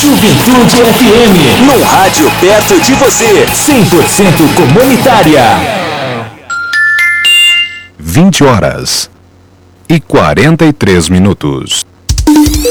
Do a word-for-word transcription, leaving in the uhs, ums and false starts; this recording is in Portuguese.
Juventude F M. No rádio perto de você. cem por cento comunitária. vinte horas e quarenta e três minutos.